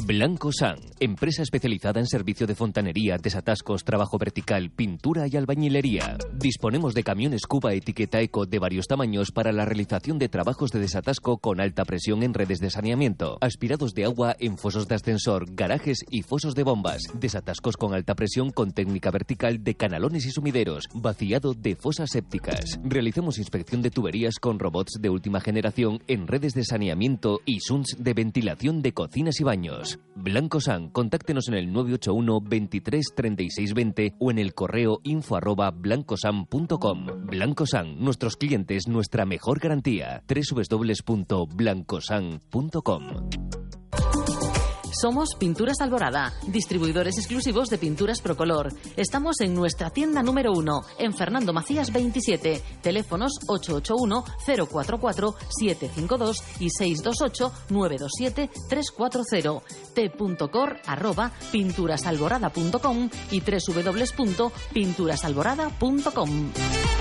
Blanco San, empresa especializada en servicio de fontanería, desatascos, trabajo vertical, pintura y albañilería. Disponemos de camiones Cuba etiqueta Eco de varios tamaños para la realización de trabajos de desatasco con alta presión en redes de saneamiento, aspirados de agua en fosos de ascensor, garajes y fosos de bombas, desatascos con alta presión con técnica vertical de canalones y sumideros, vaciado de fosas sépticas. Realizamos inspección de tuberías con robots de última generación en redes de saneamiento y SUNS de ventilación de cocinas y baños. Blanco San, contáctenos en el 981 23 36 20 o en el correo info@blancosan.com. Blanco San, nuestros clientes, nuestra mejor garantía. www.blancosan.com. Somos Pinturas Alborada, distribuidores exclusivos de pinturas Procolor. Estamos en nuestra tienda número 1, en Fernando Macías 27. Teléfonos 881-044-752 y 628-927-340. t.cor@pinturasalborada.com y www.pinturasalborada.com.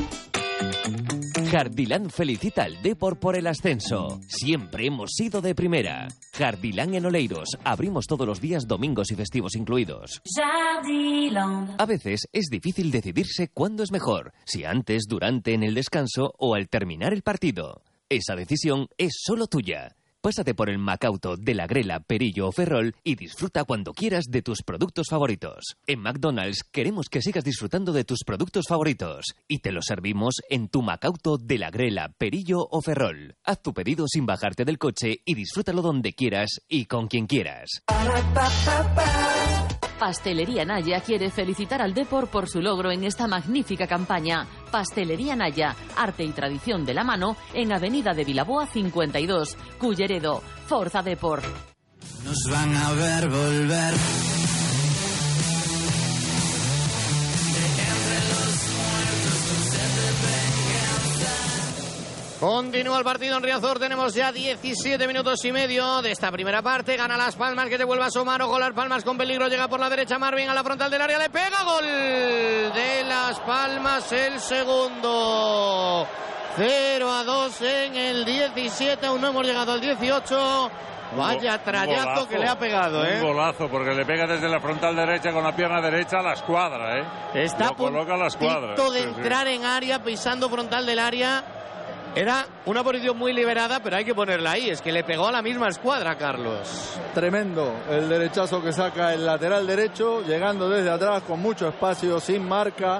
Jardilán felicita al Depor por el ascenso. Siempre hemos sido de primera. Jardilán en Oleiros. Abrimos todos los días, domingos y festivos incluidos. A veces es difícil decidirse cuándo es mejor, si antes, durante, en el descanso o al terminar el partido. Esa decisión es solo tuya. Pásate por el Macauto de la Grela, Perillo o Ferrol y disfruta cuando quieras de tus productos favoritos. En McDonald's queremos que sigas disfrutando de tus productos favoritos y te los servimos en tu Macauto de la Grela, Perillo o Ferrol. Haz tu pedido sin bajarte del coche y disfrútalo donde quieras y con quien quieras. Pastelería Naya quiere felicitar al Depor por su logro en esta magnífica campaña. Pastelería Naya, arte y tradición de la mano, en Avenida de Vilaboa 52, Culleredo. Forza Depor. Nos van a ver volver. Continúa el partido en Riazor, tenemos ya 17 minutos y medio de esta primera parte. Gana Las Palmas, que te vuelve a asomar. Ojo, Las Palmas con peligro, llega por la derecha Marvin a la frontal del área, le pega, gol de Las Palmas, el segundo. 0-2 en el 17, aún no hemos llegado al 18. Vaya trayazo que le ha pegado, Un golazo, porque le pega desde la frontal derecha con la pierna derecha a la escuadra, Está lo coloca a la escuadra. De entrar en área, pisando frontal del área. Era una posición muy liberada, pero hay que ponerla ahí. Es que le pegó a la misma escuadra, Carlos. Tremendo el derechazo que saca el lateral derecho, llegando desde atrás con mucho espacio, sin marca.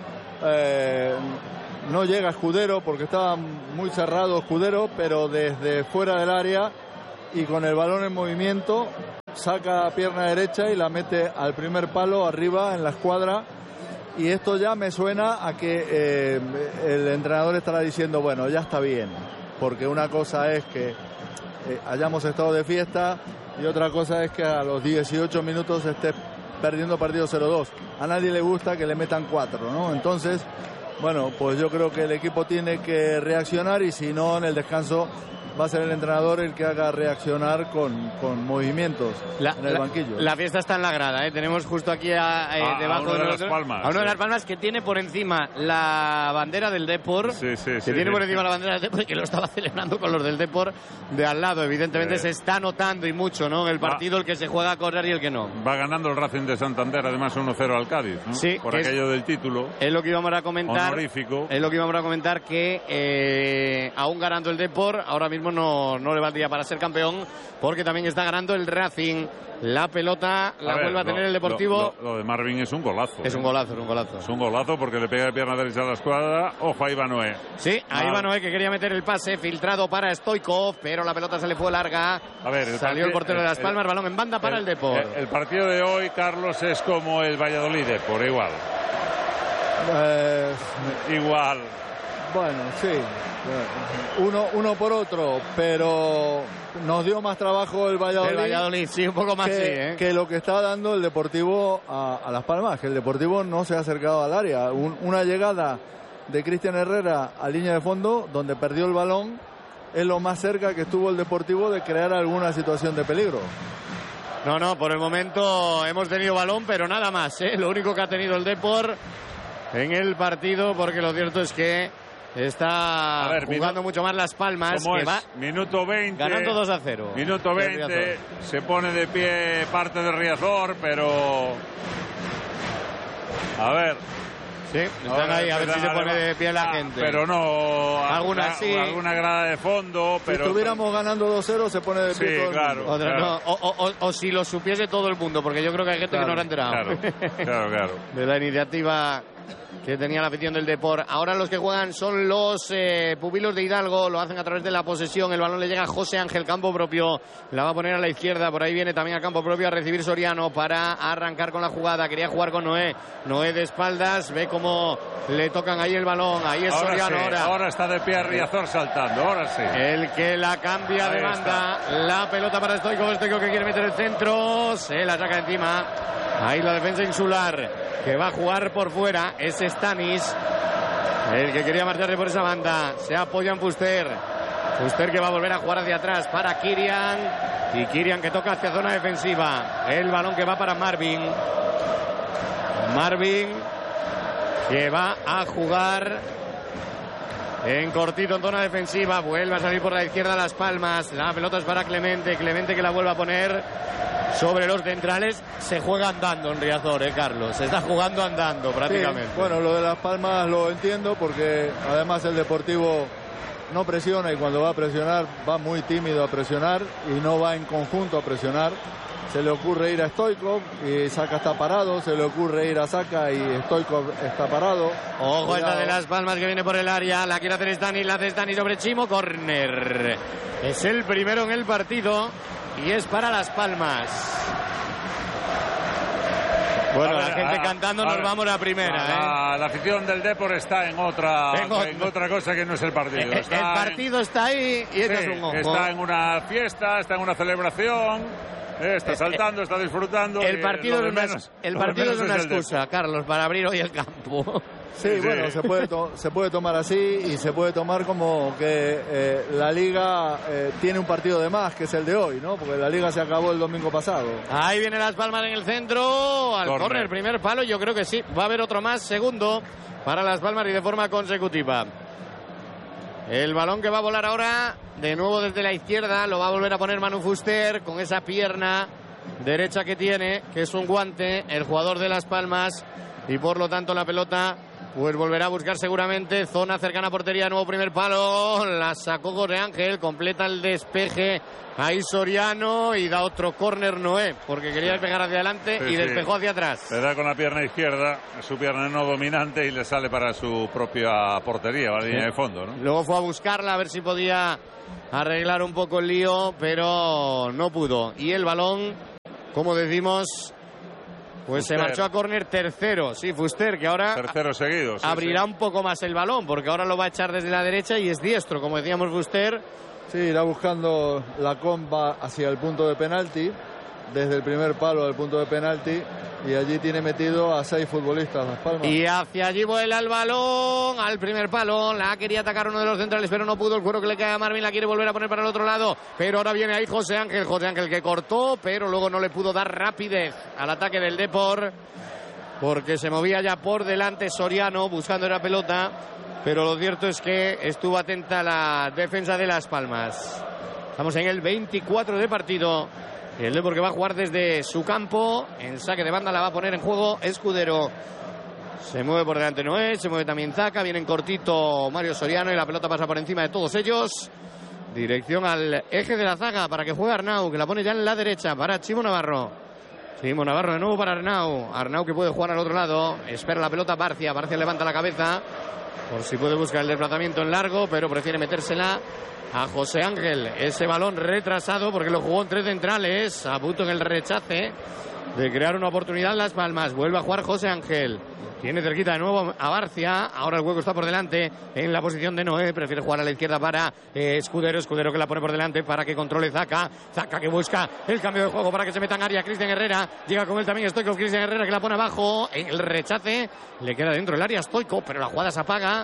No llega Escudero porque estaba muy cerrado Escudero, pero desde fuera del área y con el balón en movimiento saca la pierna derecha y la mete al primer palo arriba en la escuadra. Y esto ya me suena a que el entrenador estará diciendo, bueno, ya está bien, porque una cosa es que hayamos estado de fiesta y otra cosa es que a los 18 minutos esté perdiendo partido 0-2. A nadie le gusta que le metan 4, ¿no? Entonces, bueno, pues yo creo que el equipo tiene que reaccionar y si no, en el descanso va a ser el entrenador el que haga reaccionar con movimientos en el banquillo. La fiesta está en la grada, Tenemos justo aquí debajo a uno de Las Palmas. A uno de Las Palmas que tiene por encima la bandera del Depor. Sí. Tiene por encima la bandera del Depor y que lo estaba celebrando con los del Depor de al lado. Evidentemente se está notando y mucho, ¿no? El partido, el que se juega a correr y el que no. Va ganando el Racing de Santander, además 1-0 al Cádiz, ¿no? Sí. Por aquello del título. Es lo que íbamos a comentar. Honorífico. Es lo que íbamos a comentar, que aún ganando el Depor, ahora mismo no le valdría para ser campeón, porque también está ganando el Racing. La pelota vuelve a tener el Deportivo. Lo de Marvin es un golazo. Es un golazo. Es un golazo porque le pega de pierna derecha a la escuadra. Ojo a Ivanoé. Sí, a Ivanoé, que quería meter el pase filtrado para Stoikov, pero la pelota se le fue larga. A ver, salió el portero de Las Palmas, balón en banda para el Depor. El partido de hoy, Carlos, es como el Valladolid Depor, igual. Igual. Bueno, sí. Uno por otro, pero nos dio más trabajo el Valladolid. El Valladolid, sí, un poco más que lo que está dando el Deportivo a Las Palmas, que el Deportivo no se ha acercado al área. Una llegada de Cristian Herrera a línea de fondo, donde perdió el balón, es lo más cerca que estuvo el Deportivo de crear alguna situación de peligro. No, por el momento hemos tenido balón, pero nada más, Lo único que ha tenido el Depor en el partido, porque lo cierto es que Está jugando mucho más Las Palmas. ¿Cómo que es? va Minuto 20. ganando 2-0. Minuto 20. Se pone de pie parte de Riazor, pero... A ver. Sí, están ahí, a ver si se pone de pie la gente. Pero no... Alguna sí. Alguna grada de fondo, pero... Si estuviéramos ganando 2-0, se pone de pie sí, todo el claro, mundo. Otra, claro. No, o si lo supiese todo el mundo, porque yo creo que hay gente que no lo ha enterado. Claro. De la iniciativa que tenía la afición del Depor. Ahora los que juegan son los pupilos de Hidalgo, lo hacen a través de la posesión. El balón le llega a José Ángel, campo propio, la va a poner a la izquierda, por ahí viene también a campo propio a recibir Soriano para arrancar con la jugada. Quería jugar con Noé de espaldas, ve cómo le tocan ahí el balón, ahí es Soriano. Sí, ahora está de pie Riazor saltando, ahora sí. El que la cambia ahí de banda, está. la pelota para Stoico que quiere meter el centro, se la saca encima. Ahí la defensa insular, que va a jugar por fuera, es Stanis, el que quería marcharle por esa banda. Se apoya en Fuster que va a volver a jugar hacia atrás para Kirian, y Kirian que toca hacia zona defensiva. El balón que va para Marvin que va a jugar en cortito en zona defensiva, vuelve a salir por la izquierda Las Palmas. La pelota es para Clemente que la vuelve a poner sobre los centrales. Se juega andando en Riazor, Carlos. Se está jugando andando prácticamente. Sí, bueno, lo de Las Palmas lo entiendo porque además el Deportivo no presiona y cuando va a presionar va muy tímido a presionar y no va en conjunto a presionar. Se le ocurre ir a Stoico y Saka está parado, se le ocurre ir a Saka y Stoico está parado. Ojo, esta de Las Palmas que viene por el área, la quiere hacer Stanis, la hace Stanis sobre Chimo, córner. Es el primero en el partido y es para Las Palmas. Bueno, la gente cantando, nos vamos a la primera. La afición del Depor está en otra cosa que no es el partido. El partido está ahí y este es un ojo. Está en una fiesta, está en una celebración. Está saltando, está disfrutando. El partido es una excusa, Carlos, para abrir hoy el campo. Sí, bueno, se puede tomar así y se puede tomar como que la Liga tiene un partido de más, que es el de hoy, ¿no? Porque la Liga se acabó el domingo pasado. Ahí viene Las Palmas en el centro, al córner, primer palo, yo creo que sí. Va a haber otro más, segundo, para Las Palmas y de forma consecutiva. El balón que va a volar ahora, de nuevo desde la izquierda, lo va a volver a poner Manu Fuster con esa pierna derecha que tiene, que es un guante, el jugador de Las Palmas, y por lo tanto la pelota pues volverá a buscar seguramente zona cercana a portería, nuevo primer palo, la sacó José Ángel, completa el despeje ahí Soriano y da otro córner Noé, porque quería despejar hacia adelante y despejó hacia atrás. Le da con la pierna izquierda, su pierna no dominante y le sale para su propia portería, la línea de fondo, ¿no? Luego fue a buscarla a ver si podía arreglar un poco el lío, pero no pudo. Y el balón, como decimos, pues Fuster se marchó a córner tercero. Sí, Fuster, que ahora tercero seguido, abrirá un poco más el balón, porque ahora lo va a echar desde la derecha y es diestro, como decíamos Fuster. Sí, irá buscando la comba hacia el punto de penalti, desde el primer palo del punto de penalti, y allí tiene metido a 6 futbolistas Las Palmas. Y hacia allí vuela el balón, al primer palo, la quería atacar uno de los centrales, pero no pudo, el cuero que le cae a Marvin, la quiere volver a poner para el otro lado, pero ahora viene ahí José Ángel que cortó, pero luego no le pudo dar rapidez al ataque del Depor, porque se movía ya por delante Soriano buscando la pelota, pero lo cierto es que estuvo atenta la defensa de Las Palmas. Estamos en el 24 de partido. El Depor que va a jugar desde su campo. En saque de banda la va a poner en juego Escudero. Se mueve por delante Noé, se mueve también Zaka. Viene en cortito Mario Soriano y la pelota pasa por encima de todos ellos. Dirección al eje de la zaga para que juegue Arnau, que la pone ya en la derecha para Chimo Navarro. Chimo Navarro de nuevo para Arnau. Arnau que puede jugar al otro lado. Espera la pelota Barcia. Barcia levanta la cabeza por si puede buscar el desplazamiento en largo, pero prefiere metérsela a José Ángel. Ese balón retrasado porque lo jugó en 3 centrales, a punto en el rechace de crear una oportunidad en Las Palmas. Vuelve a jugar José Ángel. Tiene cerquita de nuevo a Barcia. Ahora el hueco está por delante en la posición de Noé. Prefiere jugar a la izquierda para Escudero. Escudero que la pone por delante para que controle Zaka. Zaka que busca el cambio de juego para que se meta en área. Cristian Herrera. Llega con él también Stoico. Cristian Herrera que la pone abajo. En el rechace le queda dentro del área Stoico, pero la jugada se apaga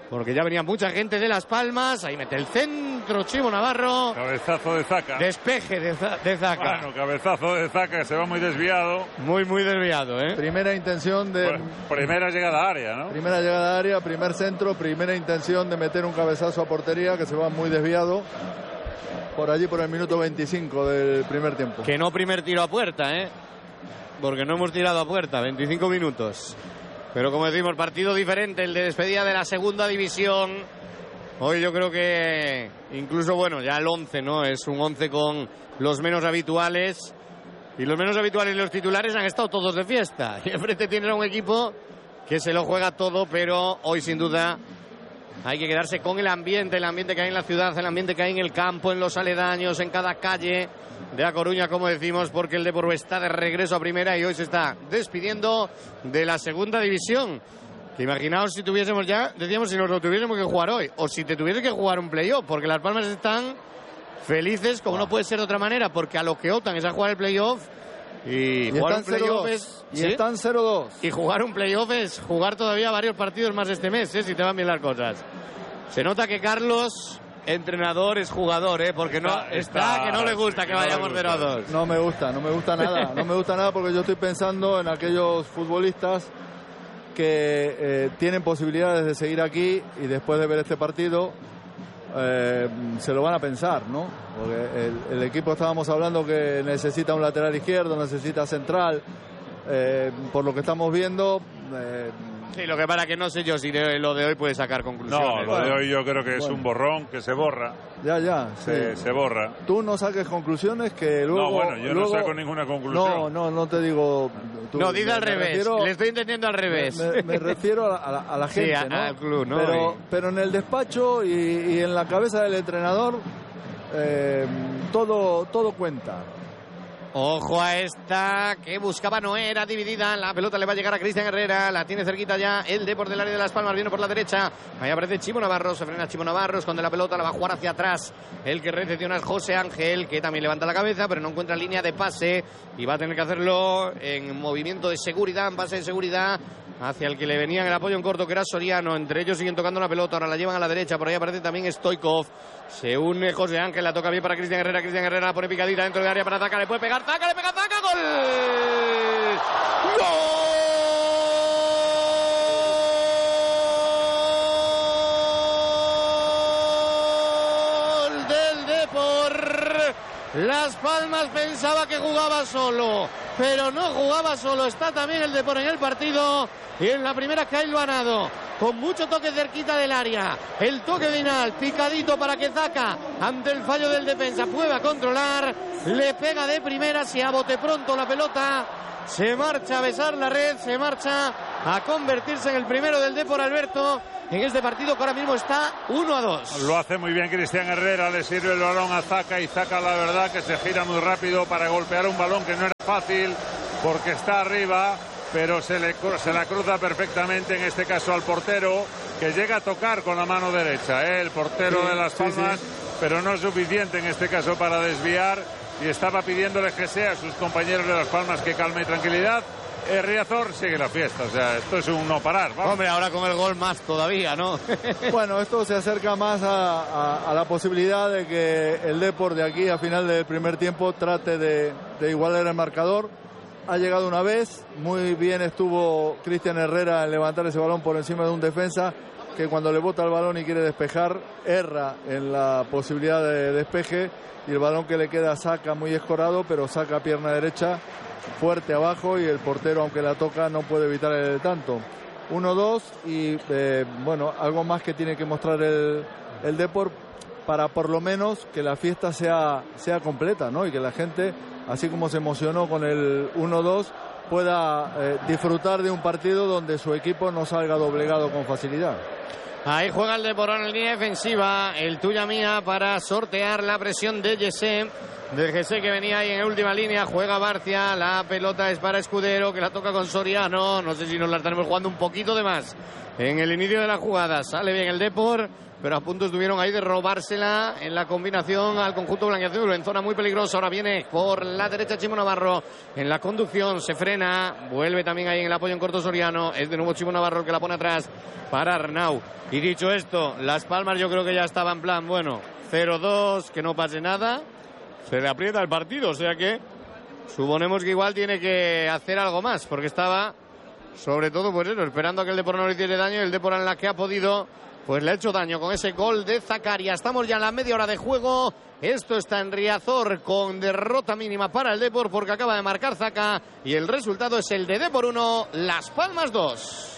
porque ya venía mucha gente de Las Palmas. Ahí mete el centro Chimo Navarro. Cabezazo de Zaka. Despeje de Zaka. Bueno, cabezazo de Zaka que se va muy desviado. Muy desviado, ¿eh? Primera intención de... Bueno, primera llegada a área, ¿no? Primera llegada a área, primer centro, primera intención de meter un cabezazo a portería que se va muy desviado. Por allí, por el minuto 25 del primer tiempo. Que no primer tiro a puerta, ¿eh? Porque no hemos tirado a puerta, 25 minutos. Pero como decimos, partido diferente, el de despedida de la segunda división. Hoy yo creo que incluso, bueno, ya el 11, ¿no? Es un 11 con los menos habituales. Y los menos habituales y los titulares han estado todos de fiesta. Y enfrente tiene un equipo que se lo juega todo, pero hoy sin duda hay que quedarse con el ambiente que hay en la ciudad, el ambiente que hay en el campo, en los aledaños, en cada calle de A Coruña, como decimos, porque el Depor está de regreso a primera y hoy se está despidiendo de la segunda división. Que imaginaos si tuviésemos ya, decíamos, si nos lo tuviésemos que jugar hoy, o si te tuvieses que jugar un playoff, porque Las Palmas están felices, como no puede ser de otra manera, porque a lo que optan es a jugar el playoff. Y jugar un playoff es... Y están 0-2. Y jugar un playoff es jugar todavía varios partidos más este mes, si te van bien las cosas. Se nota que Carlos, entrenador, es jugador, porque que no le gusta que vayamos 0-2. No me gusta nada. No me gusta nada porque yo estoy pensando en aquellos futbolistas que tienen posibilidades de seguir aquí y después de ver este partido se lo van a pensar, ¿no? Porque el equipo, estábamos hablando que necesita un lateral izquierdo, necesita central, por lo que estamos viendo. Sí, lo que para que no sé yo si lo de hoy puede sacar conclusiones. No, lo de hoy yo creo que es un borrón que se borra. Ya. Se borra. Tú no saques conclusiones que luego... No, bueno, yo no saco ninguna conclusión. No te digo... No, dice al revés. Le estoy entendiendo al revés. Me refiero a la gente, sí, ¿no? Al club, ¿no? Pero en el despacho y en la cabeza del entrenador todo cuenta. Ojo a esta que buscaba Noé, era dividida, la pelota le va a llegar a Cristian Herrera, la tiene cerquita ya el Depor del área de Las Palmas, viene por la derecha, ahí aparece Chimo Navarro, se frena Chimo Navarro, esconde la pelota, la va a jugar hacia atrás, el que recepciona es José Ángel, que también levanta la cabeza, pero no encuentra línea de pase y va a tener que hacerlo en movimiento de seguridad, en base de seguridad, hacia el que le venía el apoyo en corto, que era Soriano. Entre ellos siguen tocando la pelota, ahora la llevan a la derecha, por ahí aparece también Stoikov, se une José Ángel, la toca bien para Cristian Herrera la pone picadita dentro del área para Zaka, le puede pegar Zaka, le pega Zaka, ¡gol! ¡Gol del Depor! Las Palmas pensaba que jugaba solo, pero no jugaba solo, está también el Depor en el partido y en la primera Kyle Vanado, con mucho toque cerquita del área, el toque final, picadito para que Zaka, ante el fallo del defensa, pueda controlar, le pega de primera, se abote pronto la pelota, se marcha a besar la red, se marcha a convertirse en el primero del Depor, Alberto, en este partido que ahora mismo está 1-2. Lo hace muy bien Cristian Herrera, le sirve el balón a Zaka y Zaka, la verdad, que se gira muy rápido para golpear un balón que no era fácil porque está arriba, pero se la cruza perfectamente, en este caso al portero, que llega a tocar con la mano derecha, el portero de Las Palmas, pero no es suficiente en este caso para desviar, y estaba pidiéndole que sea a sus compañeros de Las Palmas que calme y tranquilidad. Riazor sigue la fiesta, o sea, esto es un no parar. Vamos. Hombre, ahora con el gol más todavía, ¿no? Bueno, esto se acerca más a la posibilidad de que el Depor de aquí a final del primer tiempo trate de igualar el marcador. Ha llegado una vez, muy bien estuvo Cristian Herrera en levantar ese balón por encima de un defensa que cuando le bota el balón y quiere despejar, erra en la posibilidad de despeje, y el balón que le queda saca muy escorado, pero saca pierna derecha fuerte abajo, y el portero, aunque la toca, no puede evitar el tanto. 1-2 y bueno, algo más que tiene que mostrar el Depor para por lo menos que la fiesta sea completa, ¿no? Y que la gente, así como se emocionó con el 1-2, pueda disfrutar de un partido donde su equipo no salga doblegado con facilidad. Ahí juega el Depor en línea defensiva, el tuya mía, para sortear la presión de Jesse. Del Jesse que venía ahí en última línea, juega Barcia, la pelota es para Escudero, que la toca con Soriano, no sé si nos la estaremos jugando un poquito de más en el inicio de la jugada. Sale bien el Depor, pero a punto estuvieron ahí de robársela en la combinación al conjunto blanquiazul, en zona muy peligrosa. Ahora viene por la derecha Chimo Navarro en la conducción, se frena, vuelve también ahí en el apoyo en corto Soriano, es de nuevo Chimo Navarro el que la pone atrás para Arnau. Y dicho esto, Las Palmas yo creo que ya estaba en plan, bueno, 0-2, que no pase nada, se le aprieta el partido, o sea que suponemos que igual tiene que hacer algo más, porque estaba sobre todo pues eso, esperando a que el Depor no le hiciera daño, y el Depor en la que ha podido pues le ha hecho daño con ese gol de Zakaria. Estamos ya en la media hora de juego. Esto está en Riazor con derrota mínima para el Depor porque acaba de marcar Zaka y el resultado es el de Depor 1, Las Palmas 2.